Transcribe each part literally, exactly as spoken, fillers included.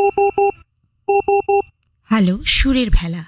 Hello, সুরের ভেলা।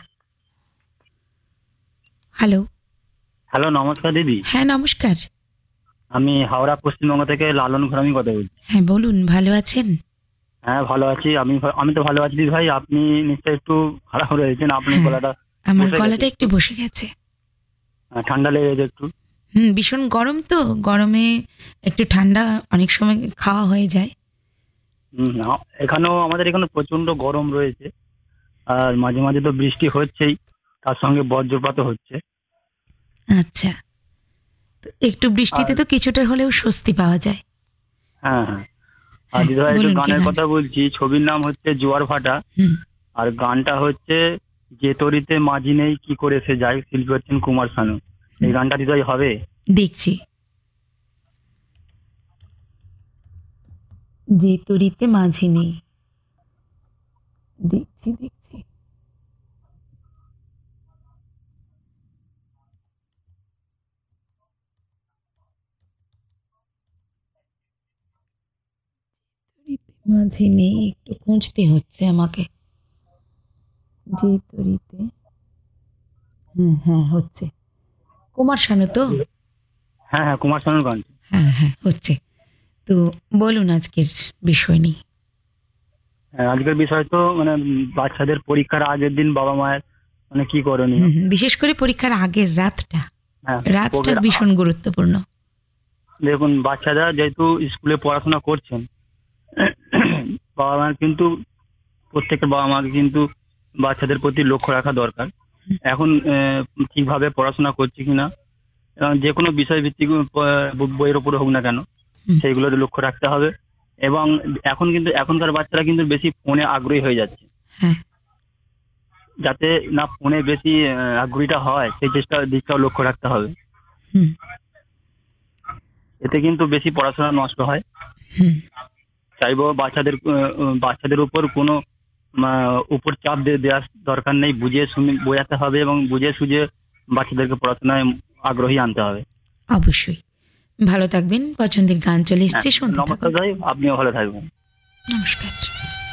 Hello. Hello, নমস্কার দিদি। হ্যাঁ, নমস্কার। আমি হাওড়া পশ্চিমবঙ্গ থেকে লালন ঘরামি কথা বলছি। হ্যাঁ, বলুন, ভালো আছেন? হ্যাঁ, ভালো আছি। আমি আমি তো ভালো আছি দিদি ভাই। আপনি নিশ্চয়ই একটু খারাপ রয়েছেন, আপনার হ্যাঁ, গলাটা আমার বসে গেছে গলাটা একটু একটু। বসে গেছে। আহ, ঠান্ডা লেগে গেছে একটু। হুম, ভীষণ গরম তো, গরমে একটু ঠান্ডা অনেক সময় খাওয়া হয়ে যায়। হুম, আ- এখানেও আমাদের এখানে প্রচন্ড গরম রয়েছে। আর মাঝে মাঝে তো বৃষ্টি হচ্ছেই, তার সঙ্গে বজ্রপাতও হচ্ছে। আচ্ছা, তো একটু আর বৃষ্টিতে তো কিছুটা হলেও স্বস্তি পাওয়া যায়। হ্যাঁ হ্যাঁ। আর হ্যাঁ, দিদি ভাই একটু বলুন কি গানের গান? কথা বলছি। ছবির নাম হচ্ছে জোয়ার ভাটা। হুম। আর গানটা হচ্ছে যে তরিতে মাঝি নেই কি করে সে যায়, শিল্পী হচ্ছেন কুমার শানু। এই হুম, গানটা দিদি ভাই হবে? দেখছি। যে তরিতে মাঝি নেই। দেখছি দেখছি। তরিতে মাঝি নেই, একটু খুঁজতে হচ্ছে আমাকে। যে তরিতে, হ্যাঁ হ্যাঁ, হচ্ছে। কুমার শানু তো? হ্যাঁ হ্যাঁ, কুমার শানুর গান। হ্যাঁ হ্যাঁ, হচ্ছে। তো বলুন আজকের বিষয় নিয়ে। হ্যাঁ, আজকের বিষয় তো মানে উম, বাচ্চাদের পরীক্ষার আগের দিন বাবা মায়ের মানে কি করণীয়। হুম হুম, বিশেষ করে পরীক্ষার আগের রাতটা। হ্যাঁ, রাতটা ভোগের আ- ভীষণ গুরুত্বপূর্ণ। দেখুন, বাচ্চারা যেহেতু স্কুলে পড়াশোনা করছেন, বাবা মার কিন্তু প্রত্যেকটা বাবা মাকে কিন্তু বাচ্চাদের প্রতি লক্ষ্য রাখা দরকার। এখন আহ, ঠিকভাবে পড়াশোনা করছে কিনা, এবং যে কোনো বিষয় ভিত্তিক আহ, বইয়ের উপরে হোক না কেন, হুম, সেইগুলোতে লক্ষ্য রাখতে হবে। এবং এখন কিন্তু এখনকার বাচ্চারা কিন্তু বেশি ফোনে আগ্রহী হয়ে যাচ্ছে। হ্যাঁ। যাতে না ফোনে বেশি আহ, আগ্রহীটা হয়, সেই চেষ্টা দিকটাও লক্ষ্য রাখতে হবে। হুম এতে কিন্তু বেশি পড়াশোনা নষ্ট হয়। হুম। চাইবো বাচ্চাদের আহ, আহ, বাচ্চাদের উপর কোনো আহ, উপর চাপ দিয়ে দেওয়ার দরকার নেই। বুঝিয়ে শুনে বোঝাতে হবে এবং বুঝিয়ে সুঝিয়ে বাচ্চাদেরকে পড়াশোনায় আগ্রহী আনতে হবে। অবশ্যই। ভালো থাকবেন। পছন্দের গান চলে হ্যাঁ, এসছে, শুনতে থাকুন। নমস্কার ভাই, আপনিও ভালো থাকবেন। নমস্কার।